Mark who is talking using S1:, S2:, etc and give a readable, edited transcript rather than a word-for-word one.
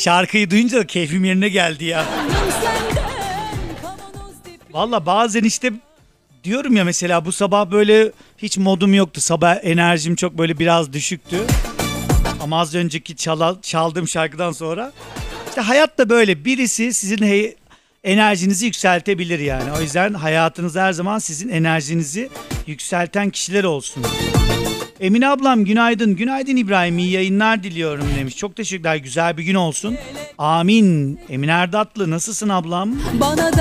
S1: Şarkıyı duyunca da keyfim yerine geldi ya. Valla bazen işte diyorum ya, mesela bu sabah böyle hiç modum yoktu. Sabah enerjim çok böyle biraz düşüktü. Ama az önceki çaldığım şarkıdan sonra işte hayat da böyle, birisi sizin enerjinizi yükseltebilir yani. O yüzden hayatınızda her zaman sizin enerjinizi yükselten kişiler olsun. Emine ablam günaydın. Günaydın İbrahim, iyi yayınlar diliyorum demiş. Çok teşekkürler, güzel bir gün olsun. Amin. Emine Erdatlı, nasılsın ablam?
S2: Bana